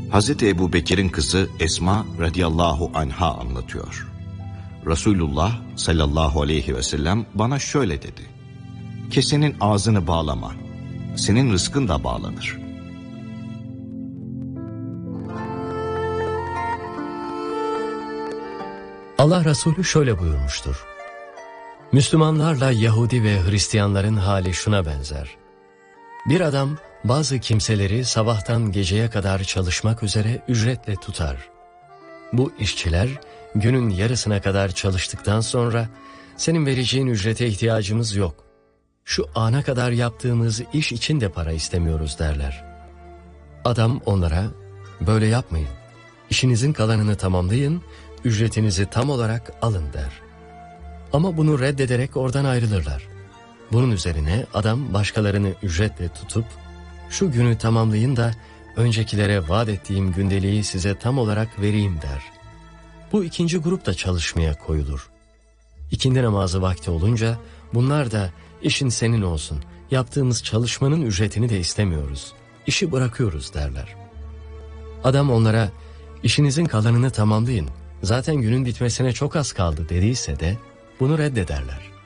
Hazreti Ebu Bekir'in kızı Esma radıyallahu anha anlatıyor. Resulullah sallallahu aleyhi ve sellem bana şöyle dedi: kesenin ağzını bağlama, senin rızkın da bağlanır. Allah Resulü şöyle buyurmuştur: Müslümanlarla Yahudi ve Hristiyanların hali şuna benzer. Bir adam bazı kimseleri sabahtan geceye kadar çalışmak üzere ücretle tutar. Bu işçiler günün yarısına kadar çalıştıktan sonra senin vereceğin ücrete ihtiyacımız yok, şu ana kadar yaptığımız iş için de para istemiyoruz derler. Adam onlara böyle yapmayın, işinizin kalanını tamamlayın, ücretinizi tam olarak alın der. Ama bunu reddederek oradan ayrılırlar. Bunun üzerine adam başkalarını ücretle tutup şu günü tamamlayın da öncekilere vaat ettiğim gündeliği size tam olarak vereyim der. Bu ikinci grup da çalışmaya koyulur. İkindi namazı vakti olunca bunlar da işin senin olsun, yaptığımız çalışmanın ücretini de istemiyoruz, işi bırakıyoruz derler. Adam onlara işinizin kalanını tamamlayın, zaten günün bitmesine çok az kaldı dediyse de bunu reddederler.